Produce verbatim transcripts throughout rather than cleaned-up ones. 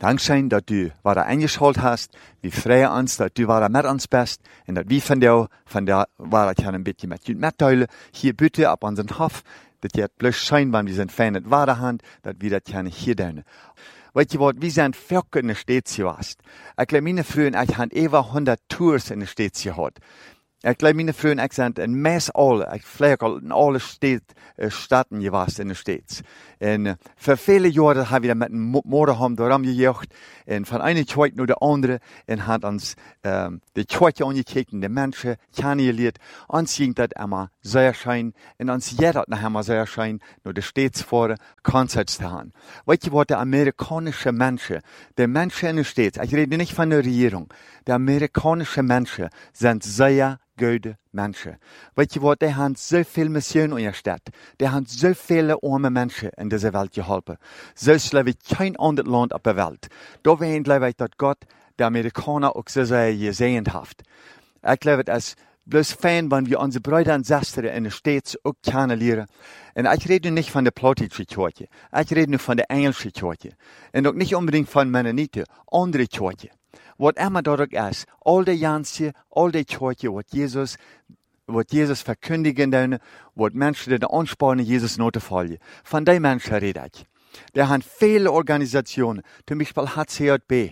Dankzij dat u waren eingeschoold hast. We vrijen ons dat u waren met ons best. En dat we van jou, van daar waar ik een beetje met u metduilen. Hier buiten op onze hof. Dat je het plus zijn, want we zijn fijn het ware hand. Dat we dat kunnen hier doen. Weet je wat, we zijn veel in de steeds geweest. Ik geloof mijn vrienden, ik heb even honderd tours in de steeds gehad. Ik geloof mijn vrienden, ik zijn in meest alle, ik vlieg al in alle stad, uh, steden geweest in de steeds. En uh, voor vele jaren hebben we met een motorhome doorom gejocht. En van een tweet naar de andere. En had ons um, de tweetje aangekeken, de mensen kennengeleerd. Ons ging dat allemaal zeer zijn. En ons jij dat nog helemaal zeer zijn. Naar de steeds voor concerts te gaan. Weet je wat, de Amerikanische mensen, de mensen in de steeds, ik rede niet van de regering. De Amerikanische mensen zijn zeer goede mensen. Weet je wat, die hebben zoveel missionen in je stad. Die hebben zoveel arme mensen in deze wereld geholpen. Zo geloof ik geen ander land op de wereld. Daarom geloof ik dat God de Amerikanen ook zo gezegend heeft. Ik geloof het als bloos fijn, wanneer we onze broeders en zusters in de States ook kunnen leren. En ik red nu niet van de Plottische kerkje. Ik red nu van de Engelse kerkje. En ook niet unbedingt van Mennonieten, andere kerkje. Wat immer dat ook is, al die jansen, al die kerkje, wat Jezus, wat Jezus verkondigen doen, wat mensen die de aansporen Jezus na te volgen. Van die mensen red ik. Er zijn vele organisationen, zum Beispiel H C J B,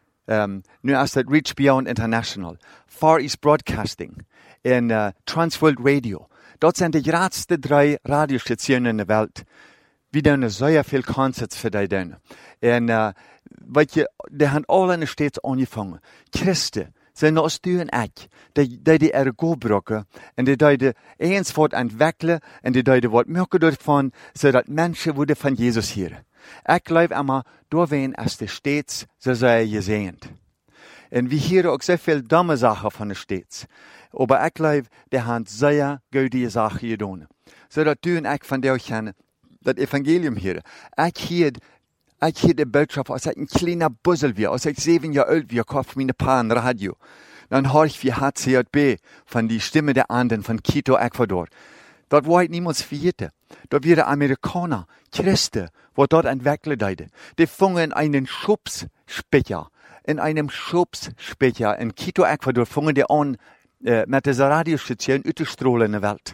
um, nu is dat Reach Beyond International, Far East Broadcasting en uh, Transworld Radio. Dat zijn de grootste drie radiostationen in de wereld. We doen zeer veel concerts voor die doen. En uh, weet je, die hebben alle in de steeds aangevangen. Christen zijn als u en ik, die die, die er go brokken, en die die eens wat ontwikkelen, en die die wat maken ervan, zodat mensen worden van Jezus hier. Ik geloof allemaal, doorheen is de steeds zo zij gezegend. En we horen ook zoveel domme zaken van de steeds. Maar ik geloof, die hebben zeer goede zaken gedaan. Zodat u en ik van jou kennen, dat evangelium hier. Ik hier, ik hier de boodschap als ik een kleine buzzel weer, als ik zeven jaar oud weer, koop mijn pa een radio. Dan hoor ik via H C J B van die Stimme der Anden van Quito, Ecuador. Dat wordt niemand vergeten. Dat waren Amerikaner, Christen, wat dat ontwikkelen deden. Die vongen in einen Schubsspeicher, in einem Schubsspeicher in Quito, Ecuador, vongen die aan uh, met deze radiostation uit te stralen in de wereld.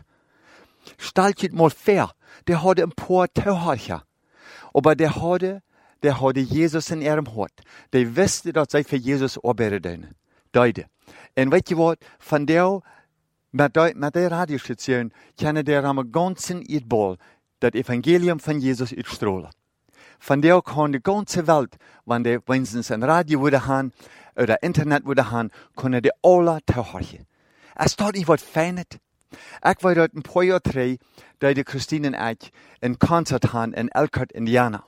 Stel je het maar voor, die hadden een paar touwhartje. Maar die hadden, die hadden Jezus in ihrem hart. Die wisten dat zij voor Jezus arbeiden deden. En weet je wat, van jou, met die, met die radiostation, kunnen die aan de ganzen uitbal dat evangelium van Jezus uitstralen. Van jou kan de ganze wereld, wanneer die wenigstens een radio willen gaan, of internet willen gaan, kunnen die alle touwhartje. Is dat niet wat fijn? Ik was uit een paar jaar terug, dat de Christine en ik een concert gaan in Elkhart, Indiana.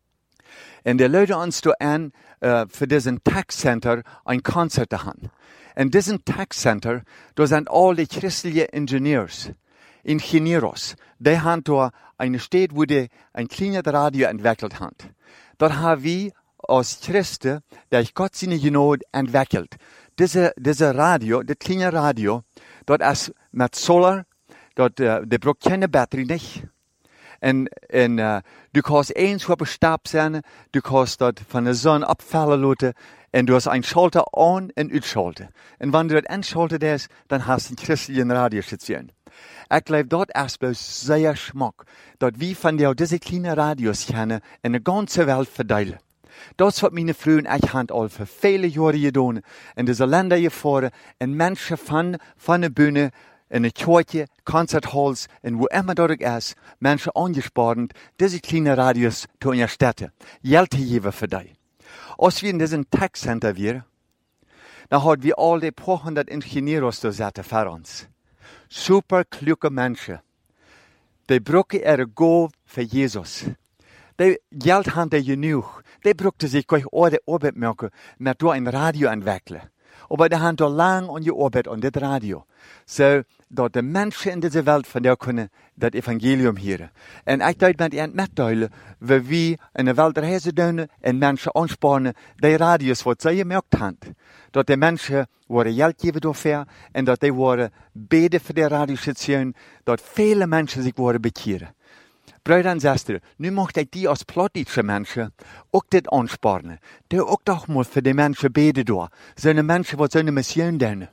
En die luiden ons toe aan uh, voor deze tech center een concert te gaan. En deze tech center, daar zijn al die christelijke ingenieurs, ingenieurs. Die hebben daar een stad waar die een kleine radio ontwikkeld hebben. Dat hebben we als christen, die God zijn genade ontwikkeld. Deze, deze radio, dit kleine radio, dat is met solar, dat uh, die braucht keine batterie niet. En, en uh, du kan eens op een stap zijn, du kan dat van de zon opvallen laten, en du hast een schalter aan en uitschalten. En wanneer dat inschaltet is, dan hast du een christelijke radiostation. Ik geloof dat is bloos zeer smak, dat we van jou deze kleine radio's kennen en de ganze wereld verdelen. Dat is wat mijn vrienden en ik hebben al voor vele jaren gedaan. En deze landen hiervoor, en mensen van, van de bühne, in de kerkje, concerthalls, en wo immer dat ook is, mensen aangespaard, deze kleine radio's te ondersteunen. Geld te geven voor die. Als we in deze tech center waren, dan hadden we al die paar honderd ingenieurs daar zitten voor ons. Super kluge mensen. Die brokken er go voor Jezus. Die geld hadden genoeg. Die brukten zich gleich orde arbeid maken met door een radio ontwikkelen. Maar die hebben al lang aan je arbeid aan dit radio. Zo dat de mensen in deze wereld van jou kunnen dat evangelium horen. En ik dacht met je metduilen, waar we in de wereld reizen doen en mensen aansporen, die radio's wat zij gemerkt hebben. Dat de mensen worden geld geven daarvoor en dat die worden beden voor de radiostation, dat vele mensen zich worden bekeren. Brüder en zusters, nu mocht ik die als plottische mensen ook dit aansporen. Doe ook toch maar voor de mensen beden door. Zijn mensen wat zijn missie doen.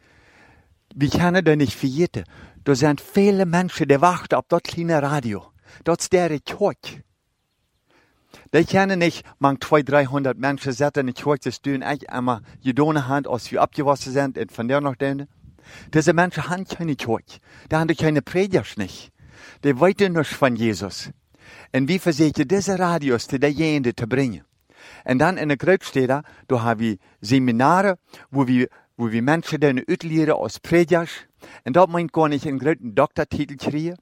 We kunnen dat niet vergeten. Er zijn vele mensen die wachten op dat kleine radio. Dat is der kerk. Die kunnen niet maar tweehonderd, driehonderd mensen zetten in de kerk. Dat doen echt immer gedaan hand als we opgewassen zijn en van daar nog doen. Deze mensen hebben geen kerk. Die hebben geen predikers niet. Die weten niets van Jezus. En wie verzekert deze radio's te diegenen te brengen. En dan in de grootsteden, daar hebben we seminaren, waar we, waar we mensen dan uitleren als predikers. En dat meint kan ik een grote doktertitel krijgen.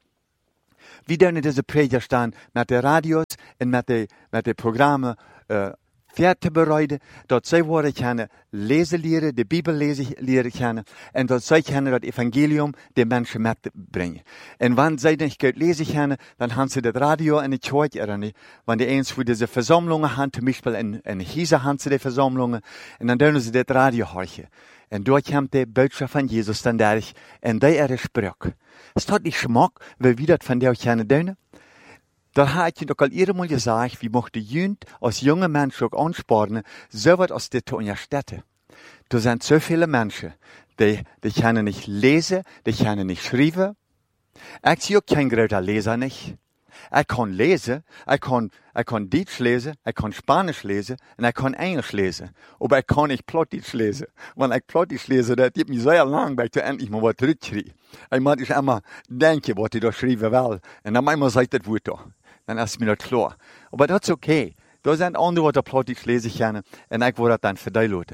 We doen deze predikers dan met de radio's en met de, met de programma uh, ver te bereiden, dat zij worden kunnen lezen leren, de Bijbel lezen leren kennen, en dat zij kunnen dat evangelium de mensen metbrengen. En wanneer zij niet kunnen lezen kennen, dan gaan ze dat radio en de kerk er niet. Wanneer eens voor deze verzamelingen gaan, zum Beispiel in, in Hiezer gaan ze de verzamelingen, en dan doen ze dat radio horen. En door komt de boodschap van Jezus dan daar, en die er spreekt. Is dat niet smak, wil wie dat van jou kunnen doen? Daar had je ook al eerder gezegd, we mochten jund als jonge mensen ook aansporen, zo wat als dit te ondersteunen. Er zijn zoveel mensen, die, die kunnen niet lezen, die kunnen niet schrijven. Ik zie ook geen grote lezer niet. Ik kan lezen, ik kan, ik kan Duits lezen, ik kan Spanisch lezen en ik kan Engels lezen. Maar ik kan niet Plottisch lezen. Want ik Plottisch lezen, dat heeft me zo lang bij ik endlich maar wat terugkrijg. Ik moet dus immer denken wat ik daar schrijven wil. En dan manchmal zegt het woord toch. Dan is mir dat klaar. Maar dat is oké. Okay. Er zijn anderen wat Plottisch lezen kunnen en ik word dat dan verduidelijken.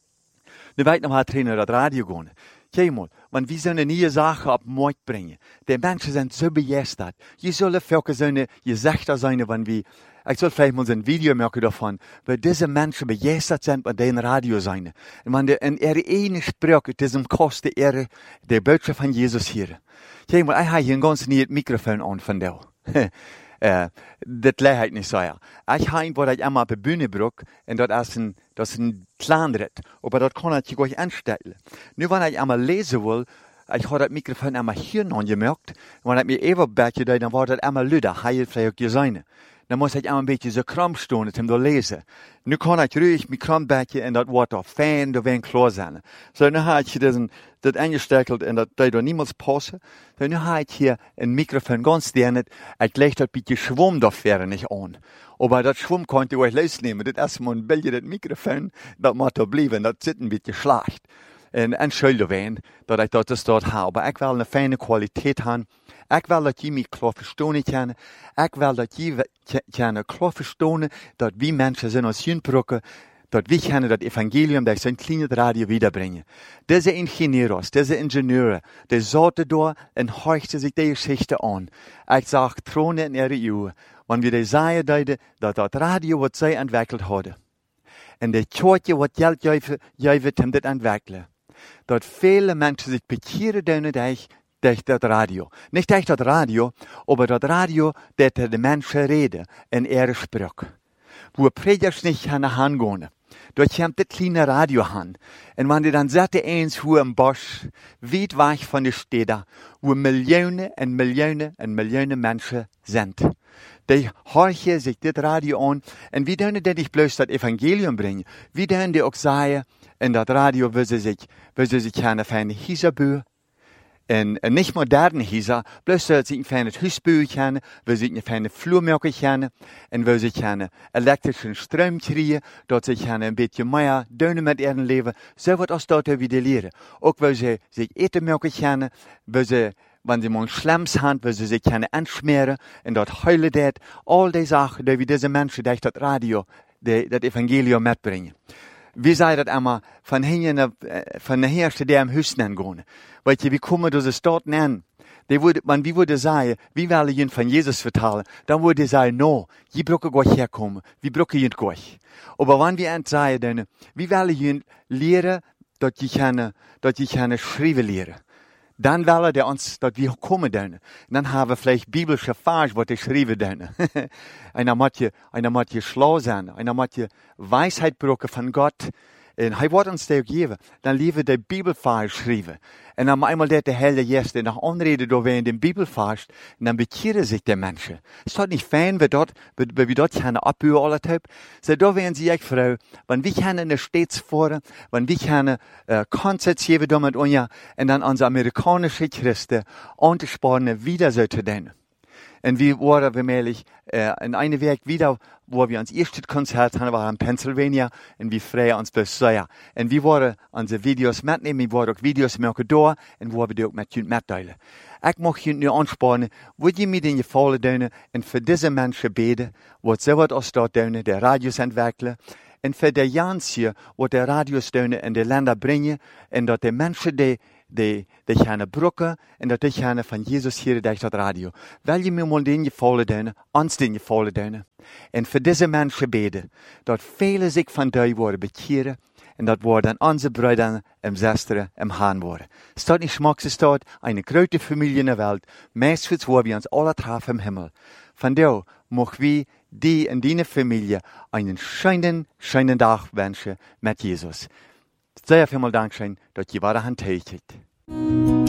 Nu weet ik nog wat trainen dat radio gaan. Kijk maar, want we zullen nieuwe zaken op markt brengen. De mensen zijn zo begeisterd. Je zullen veel zijn, je zegt dat zijn, want we, ik zal vielleicht mal een video maken daarvan, waar deze mensen begeisterd zijn met de radio zijn. En wanneer in er ene spreekt, het is een koste er de boodschap van Jezus hier. Kijk maar, ik heb hier een ganz nieuwe microfoon aan van jou. Uh, dat lijkt niet zo, ja. Ik heb wat ik immer op de bühne broek, en dat is een, dat is een klaanrit. Maar dat kan ik je instellen. Nu, wanneer ik immer lezen wil, ik had dat microfoon immer hier aangemerkt. Wanneer ik me even beetje deed, dan wordt het immer luider. Hij het vielleicht ook zijn. Dan moest ik immer een beetje zo kramp staan, om te lezen. Nu kan ik ruhig mijn kramp beetje, en dat wordt al fijn, dat weer klaar zijn. Zo, nu heb ik dat, dat ingesteld, en dat deed er niemals passen. Zo, nu heb ik hier een microfoon ganz sternet. Ik leg dat beetje schwom daar verder niet aan. Maar dat schwom kan je ook leesnemen. Dat is maar een beetje dat microfoon, dat moet er blijven. Dat zit een beetje slecht. En, en schuldig ween, dat ik dat dus dat heb. Maar ik wil een fijne kwaliteit hebben. Ik wil dat je mij klaar verstaan kan. Ik wil dat je kan klaar verstaan dat we mensen zijn als junbroeken, dat we kunnen dat evangelium, dat zijn kleine radio wiederbrengen. Deze ingenieurs, deze ingenieuren, die zaten daar en hochten zich deze geschichte aan. Ik zag tronen in ihre eeuwen, wanneer we zeiden deden dat dat radio wat zij ontwikkeld hadden. En de kerkje wat geld geven om dit ontwikkelen. Dat vele mensen zich bekeren doen durch, durch dat radio. Niet durch dat radio, maar dat radio dat de mensen reden en er spreekt. Wo predikers niet gaan gaan. Dat komt dit kleine radio aan. En wanneer dan zette eens hoe een bos, weit weg van de steden, waar miljoenen en miljoenen en miljoenen mensen zijn. Die horen zich dit radio aan. En wie doen dat niet bloos dat evangelium brengen. Wie doen die ook zeggen, en dat radio wil ze zich, wil ze zich gaan van een hiezebuur. En, en niet moderne hiezer, bloos ze zich van het huisbuur gaan, wil ze zich van de vloermelken gaan, en wil ze gaan elektrische stroom krijgen, dat ze gaan een beetje meer doen met hun leven. Zo wat als dat we leren. Ook wil ze zich etenmelken gaan, wil ze, wanneer ze maar slems hebben, wil ze zich gaan aansmeren, en dat huilen dat, al die zaken, die we deze mensen durch dat radio, die, dat evangelium metbrengen. Wie zei dat allemaal van hier, van de eerste die am huis gaan. Weet je, wie komen door de stad aan? Die worden, want wie worden zeggen, wie willen je van Jezus vertalen? Dan worden ze zeggen, no, je brokken gleich herkomen. Wie brokken je gleich. Maar wanneer we aan het zeggen, dan, wie willen je leren dat je kan, dat je kan schrijven leren? Dan willen die ons dat we komen doen. Dan hebben we vielleicht biblische vers wat ik schrijven doen. En dan moet je, en dan moet je schlau zijn. En dan moet je wijsheid brokken van God. En hij wordt ons dat geven. Dan liever de Bibelvers schrijven. En dan einmal dat de Heilige Geest nach Anrede door in den Bibelvers, en dan bekehren sich die Menschen. Ist das nicht fein, wie dort, wie wir dort keine Abbühe alle Typ? So, da werden sie echt froh, wenn wir keine stets vor, wenn wir keine äh, Konzerts geben damit und ja, und dann unsere amerikanische Christen anzusparen, wieder so zu tun. Und wir waren wirklich äh, in einer Weg wieder, wo wir uns erste Konzert hatten, war in Pennsylvania, und wir freuen uns besonders. Und wir waren unsere Videos mitnehmen, wir waren auch Videos machen da, und wo wir die auch mit Ihnen mitteilen. Ich möchte Ihnen nur anspannen, wo ihr mir den Gefallen tun, und für diese Menschen beten, wo so was aus dort tun, die Radios entwickeln, und für die Jansen, wo die Radios tun, in die Länder bringen, und dass die Menschen, die Die, die gaan brokken en dat die gaan van Jezus hier durch dat radio. Wil je me mal den gefallen doen, ons den gefallen doen. En voor deze mensen beden, dat velen zich van die worden bekeren en dat worden onze broeders en zusters im Herrn worden. Staat niet schmackse staat, eine grote Familie in der Welt, meestens wo wir uns alle treffen im Himmel. Von da mogen wir die in deine Familie einen schönen, schönen Tag wünschen mit Jesus. Sehr vielmal Dankeschön, dass ihr weiter handteilt.